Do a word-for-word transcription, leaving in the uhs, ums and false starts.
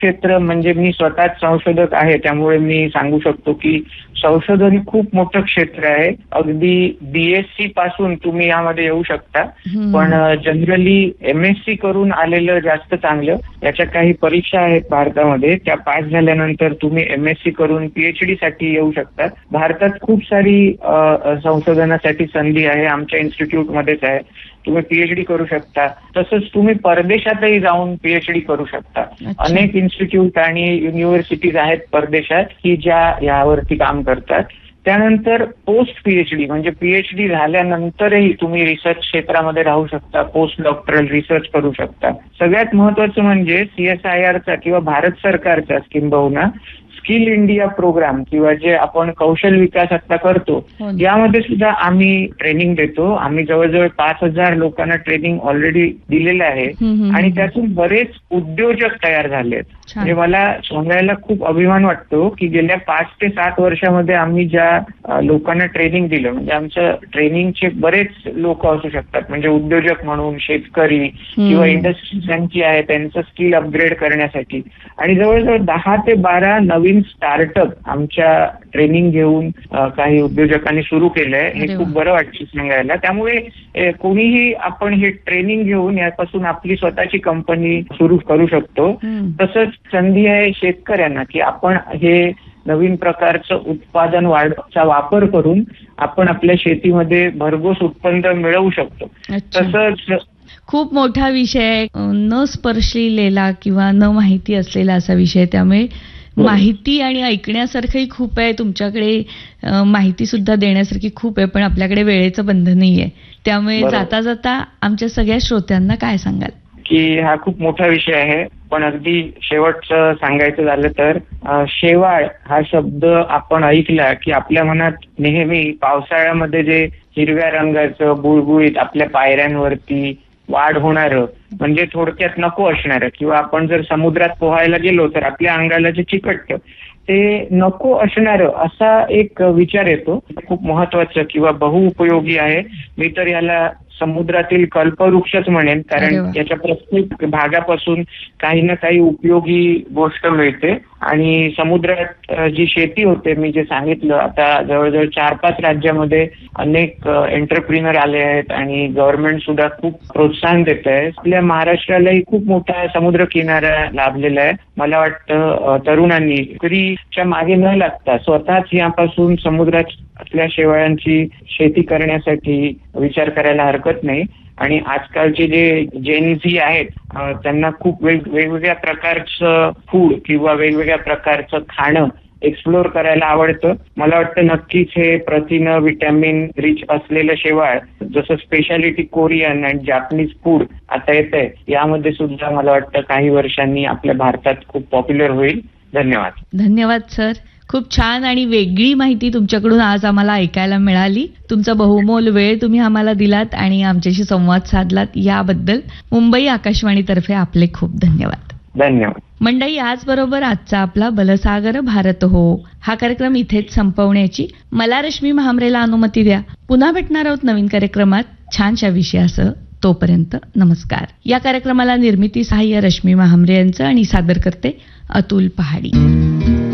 क्षेत्र म्हणजे मी स्वतःच संशोधक आहे, त्यामुळे मी सांगू शकतो की संशोधन खूप मोठं क्षेत्र आहे. अगदी बीएससी पासून तुम्ही यामध्ये येऊ शकता, पण जनरली एमएससी करून आलेलं जास्त चांगलं. याच्या काही परीक्षा आहेत भारतामध्ये, त्या पास झाल्यानंतर तुम्ही एमएससी करून पीएचडी साठी येऊ शकता. भारतात खूप सारी संशोधनासाठी संधी आहे, आमच्या इन्स्टिट्यूटमध्येच आहे. तुम्ही पीएचडी करू शकता, तसंच तुम्ही परदेशातही जाऊन पीएचडी करू शकता. अनेक इन्स्टिट्यूट आणि युनिव्हर्सिटीज आहेत परदेशात की ज्या यावरती काम करतात. त्यानंतर पोस्ट पीएचडी म्हणजे पीएचडी झाल्यानंतरही तुम्ही रिसर्च क्षेत्रामध्ये राहू शकता, पोस्ट डॉक्टरल रिसर्च करू शकता. सगळ्यात महत्वाचं म्हणजे सीएसआयआरचा किंवा भारत सरकारचा किंबहुना स्किल इंडिया प्रोग्राम किंवा जे आपण कौशल विकास आता करतो, यामध्ये सुद्धा आम्ही ट्रेनिंग देतो. आम्ही जवळजवळ पाच हजार लोकांना ट्रेनिंग ऑलरेडी दिलेलं आहे आणि त्यातून बरेच उद्योजक तयार झालेत. म्हणजे मला सांगायला खूप अभिमान वाटतो की गेल्या पाच ते सात वर्षामध्ये आम्ही ज्या लोकांना ट्रेनिंग दिलं, म्हणजे आमचं ट्रेनिंगचे बरेच लोक असू शकतात, म्हणजे उद्योजक म्हणून, शेतकरी किंवा इंडस्ट्री ज्यांची आहे त्यांचं स्किल अपग्रेड करण्यासाठी. आणि जवळजवळ दहा ते बारा नवीन स्टार्टअप आमच्या ट्रेनिंग घेऊन काही उद्योजकांनी सुरू केलंय. हे खूप बरं वाटतं सांगायला. त्यामुळे कोणीही आपण हे ट्रेनिंग घेऊन यापासून आपली स्वतःची कंपनी सुरू करू शकतो. तसंच संधी आहे शेतकऱ्यांना की आपण हे नवीन प्रकारचं उत्पादन वाढचा वापर करून आपण आपल्या शेतीमध्ये भरघोस उत्पन्न मिळवू शकतो. तसंच खूप मोठा विषय, न स्पर्शलेला किंवा न माहिती असलेला असा विषय, त्यामुळे माहिती आणि ऐकण्यासारखंही खूप आहे तुमच्याकडे, माहिती सुद्धा देण्यासारखी खूप आहे, पण आपल्याकडे वेळेचं बंधन नाहीये. त्यामुळे जाता जाता आमच्या सगळ्या श्रोत्यांना काय सांगाल? की हा खूप मोठा विषय आहे, पण अगदी शेवटचं सांगायचं झालं तर शेवाळ हा शब्द आपण ऐकला की आपल्या मनात नेहमी पावसाळ्यामध्ये जे हिरव्या रंगाचं बुळबुळीत आपल्या पायऱ्यांवरती वाढ होणारं, म्हणजे थोडक्यात नको असणारं, किंवा आपण जर समुद्रात पोहायला गेलो तर आपल्या अंगाला जे चिकटतं ते नको असणारं असा एक विचार येतो. खूप महत्वाचं किंवा बहुउपयोगी आहे. मी तर याला समुद्रातील कल्पवृक्षच म्हणेन, कारण याच्या प्रत्येक भागापासून काही ना काही उपयोगी गोष्ट मिळते. आणि समुद्रात जी शेती होते, मी जे सांगितलं, आता जवळजवळ चार पाच राज्यामध्ये अनेक एंटरप्रिनर आले आहेत आणि गव्हर्नमेंट सुद्धा खूप प्रोत्साहन देत आहे. आपल्या महाराष्ट्रालाही खूप मोठा समुद्र किनारा लाभलेला आहे. मला वाटतं तरुणांनी नोकरीच्या मागे न लागता स्वतःच यापासून समुद्रातल्या शेवाळांची शेती करण्यासाठी विचार करायला हरकत नाही. आणि आजकालचे जे जेनझी आहेत त्यांना खूप वेग वेगवेगळ्या प्रकारचं फूड किंवा वेगवेगळ्या प्रकारचं खाणं एक्सप्लोर करायला आवडतं. मला वाटतं नक्कीच हे प्रथिनं, विटॅमिन रिच असलेलं शेवाळ, जसं स्पेशालिटी कोरियन आणि जापनीज फूड आता येत आहे, यामध्ये सुद्धा मला वाटतं काही वर्षांनी आपल्या भारतात खूप पॉप्युलर होईल. धन्यवाद. धन्यवाद सर. खूप छान आणि वेगळी माहिती तुमच्याकडून आज आम्हाला ऐकायला मिळाली. तुमचा बहुमोल वेळ तुम्ही आम्हाला दिलात आणि आमच्याशी संवाद साधलात, याबद्दल मुंबई आकाशवाणीतर्फे आपले खूप धन्यवाद. धन्यवाद. मंडळी, याचबरोबर आजचा आपला बलसागर भारत हो हा कार्यक्रम इथेच संपवण्याची मला रश्मी महामरेला अनुमती द्या. पुन्हा भेटणार आहोत नवीन कार्यक्रमात छानशा विषयासह. तोपर्यंत नमस्कार. या कार्यक्रमाला निर्मिती सहाय्य रश्मी महामरे यांचं आणि सादर करते अतुल पहाडी.